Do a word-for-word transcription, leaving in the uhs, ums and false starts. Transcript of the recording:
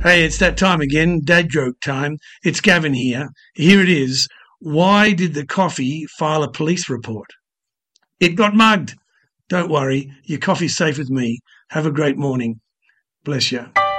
Hey, it's that time again, dad joke time. It's Gavin here. Here it is. Why did the coffee file a police report? It got mugged. Don't worry, your coffee's safe with me. Have a great morning. Bless you.